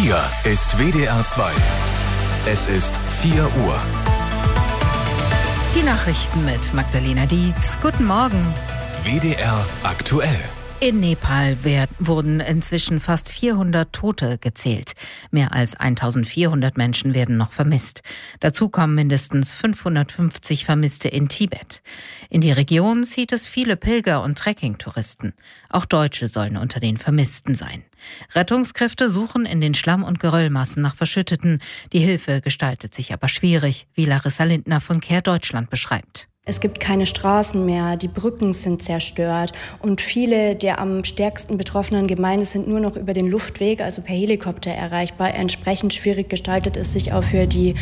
Hier ist WDR 2. Es ist 4 Uhr. Die Nachrichten mit Magdalena Dietz. Guten Morgen. WDR aktuell. In Nepal wurden inzwischen fast 400 Tote gezählt. Mehr als 1400 Menschen werden noch vermisst. Dazu kommen mindestens 550 Vermisste in Tibet. In die Region zieht es viele Pilger- und Trekkingtouristen. Auch Deutsche sollen unter den Vermissten sein. Rettungskräfte suchen in den Schlamm- und Geröllmassen nach Verschütteten. Die Hilfe gestaltet sich aber schwierig, wie Larissa Lindner von Care Deutschland beschreibt. Es gibt keine Straßen mehr, die Brücken sind zerstört und viele der am stärksten betroffenen Gemeinden sind nur noch über den Luftweg, also per Helikopter erreichbar. Entsprechend schwierig gestaltet es sich auch für die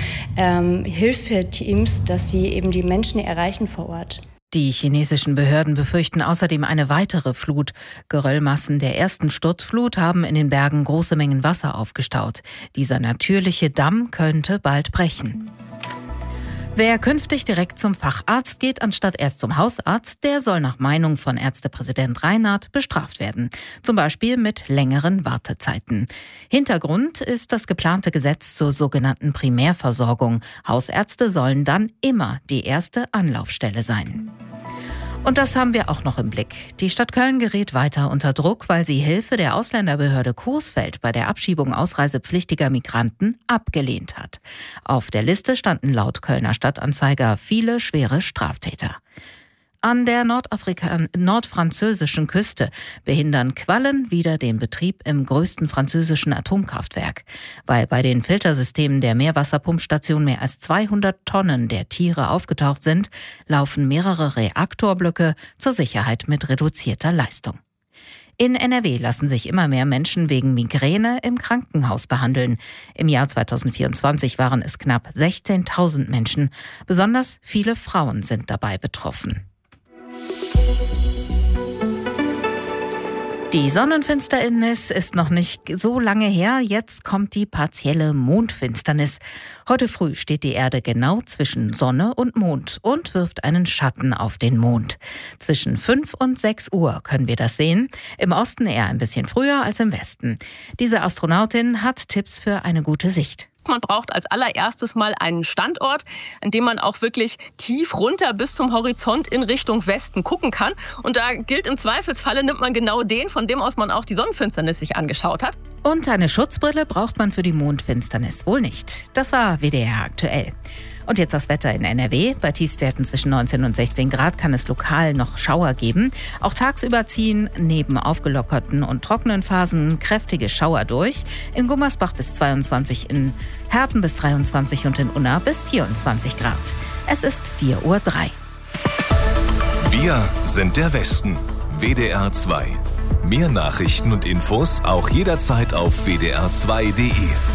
Hilfeteams, dass sie eben die Menschen erreichen vor Ort. Die chinesischen Behörden befürchten außerdem eine weitere Flut. Geröllmassen der ersten Sturzflut haben in den Bergen große Mengen Wasser aufgestaut. Dieser natürliche Damm könnte bald brechen. Wer künftig direkt zum Facharzt geht, anstatt erst zum Hausarzt, der soll nach Meinung von Ärztepräsident Reinhardt bestraft werden. Zum Beispiel mit längeren Wartezeiten. Hintergrund ist das geplante Gesetz zur sogenannten Primärversorgung. Hausärzte sollen dann immer die erste Anlaufstelle sein. Und das haben wir auch noch im Blick. Die Stadt Köln gerät weiter unter Druck, weil sie Hilfe der Ausländerbehörde Coesfeld bei der Abschiebung ausreisepflichtiger Migranten abgelehnt hat. Auf der Liste standen laut Kölner Stadtanzeiger viele schwere Straftäter. An der nordfranzösischen Küste behindern Quallen wieder den Betrieb im größten französischen Atomkraftwerk. Weil bei den Filtersystemen der Meerwasserpumpstation mehr als 200 Tonnen der Tiere aufgetaucht sind, laufen mehrere Reaktorblöcke zur Sicherheit mit reduzierter Leistung. In NRW lassen sich immer mehr Menschen wegen Migräne im Krankenhaus behandeln. Im Jahr 2024 waren es knapp 16.000 Menschen. Besonders viele Frauen sind dabei betroffen. Die Sonnenfinsternis ist noch nicht so lange her. Jetzt kommt die partielle Mondfinsternis. Heute früh steht die Erde genau zwischen Sonne und Mond und wirft einen Schatten auf den Mond. Zwischen 5 und 6 Uhr können wir das sehen. Im Osten eher ein bisschen früher als im Westen. Diese Astronautin hat Tipps für eine gute Sicht. Man braucht als allererstes mal einen Standort, an dem man auch wirklich tief runter bis zum Horizont in Richtung Westen gucken kann. Und da gilt im Zweifelsfalle, nimmt man genau den, von dem aus man auch die Sonnenfinsternis sich angeschaut hat. Und eine Schutzbrille braucht man für die Mondfinsternis wohl nicht. Das war WDR aktuell. Und jetzt das Wetter in NRW. Bei Tiefstwerten zwischen 19 und 16 Grad kann es lokal noch Schauer geben. Auch tagsüber ziehen neben aufgelockerten und trockenen Phasen kräftige Schauer durch. In Gummersbach bis 22, in Herten bis 23 und in Unna bis 24 Grad. Es ist 4:03 Uhr. Wir sind der Westen. WDR 2. Mehr Nachrichten und Infos auch jederzeit auf wdr2.de.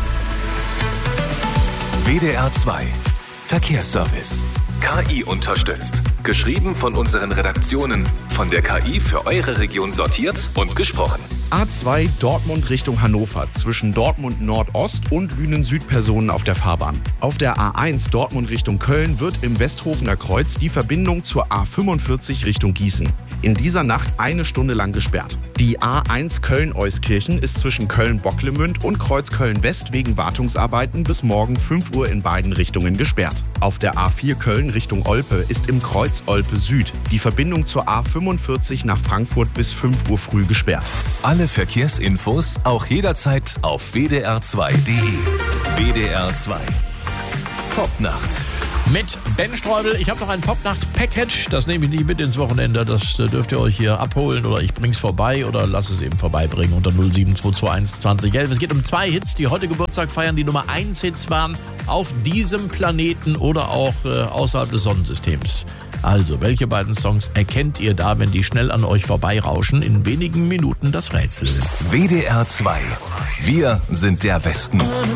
WDR 2. Verkehrsservice. KI unterstützt. Geschrieben von unseren Redaktionen. Von der KI für eure Region sortiert und gesprochen. A2 Dortmund Richtung Hannover. Zwischen Dortmund Nordost und Lünen Süd Personen auf der Fahrbahn. Auf der A1 Dortmund Richtung Köln wird im Westhofener Kreuz die Verbindung zur A45 Richtung Gießen in dieser Nacht 1 Stunde lang gesperrt. Die A1 Köln-Euskirchen ist zwischen Köln-Bocklemünd und Kreuz Köln-West wegen Wartungsarbeiten bis morgen 5 Uhr in beiden Richtungen gesperrt. Auf der A4 Köln Richtung Olpe ist im Kreuz Olpe Süd die Verbindung zur A45 nach Frankfurt bis 5 Uhr früh gesperrt. Alle Verkehrsinfos auch jederzeit auf wdr2.de. WDR 2. Popnacht. Mit Ben Streubel. Ich habe noch ein Popnacht-Package. Das nehme ich nicht mit ins Wochenende. Das dürft ihr euch hier abholen oder ich bring's vorbei oder lass es eben vorbeibringen unter 07221 2011. Es geht um 2 Hits, die heute Geburtstag feiern, die Nummer 1 Hits waren auf diesem Planeten oder auch außerhalb des Sonnensystems. Also, welche beiden Songs erkennt ihr da, wenn die schnell an euch vorbeirauschen? In wenigen Minuten das Rätsel. WDR 2. Wir sind der Westen.